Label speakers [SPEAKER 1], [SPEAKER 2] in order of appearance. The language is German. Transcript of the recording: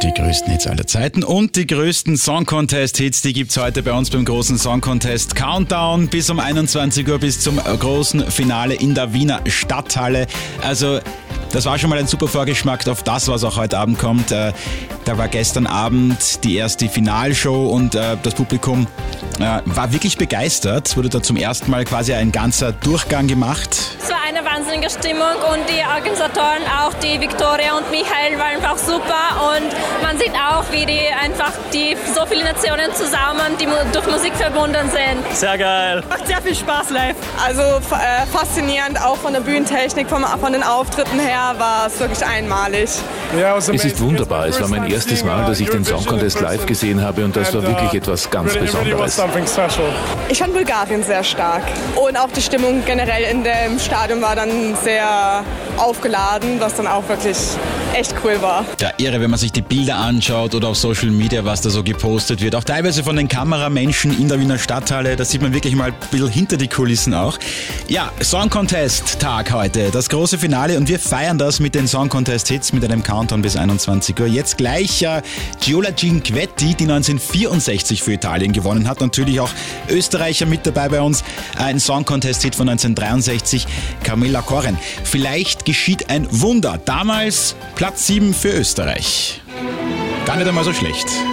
[SPEAKER 1] Die größten Hits aller Zeiten und die größten Song Contest Hits, die gibt's heute bei uns beim großen Song Contest Countdown bis um 21 Uhr, bis zum großen Finale in der Wiener Stadthalle. Also das war schon mal ein super Vorgeschmack auf das, was auch heute Abend kommt. Da war gestern Abend die erste Finalshow und das Publikum war wirklich begeistert. Es wurde da zum ersten Mal quasi ein ganzer Durchgang gemacht.
[SPEAKER 2] Es war eine wahnsinnige Stimmung und die Organisatoren, auch die Viktoria und Michael, waren einfach super und man sieht auch, wie die so viele Nationen zusammen, die durch Musik verbunden sind.
[SPEAKER 3] Sehr geil.
[SPEAKER 4] Macht sehr viel Spaß live. Also faszinierend, auch von der Bühnentechnik, von den Auftritten her war es wirklich einmalig.
[SPEAKER 5] Es ist wunderbar. Es war mein erstes Mal, dass ich den Song Contest live gesehen habe und das war wirklich etwas ganz Besonderes.
[SPEAKER 4] Ich fand Bulgarien sehr stark und auch die Stimmung generell in dem Stadion war dann sehr aufgeladen, was dann auch wirklich echt cool war.
[SPEAKER 1] Ja, irre, wenn man sich die Bilder anschaut oder auf Social Media, was da so gepostet wird. Auch teilweise von den Kameramenschen in der Wiener Stadthalle. Da sieht man wirklich mal ein bisschen hinter die Kulissen auch. Ja, Song Contest Tag heute, das große Finale und wir feiern das mit den Song Contest Hits, mit einem Countdown bis 21 Uhr. Jetzt gleich Giola Cinquetti, die 1964 für Italien gewonnen hat. Natürlich auch Österreicher mit dabei bei uns. Ein Song Contest Hit von 1963, Camilla Corren. Vielleicht geschieht ein Wunder. Damals Platz 7 für Österreich. Gar nicht einmal so schlecht.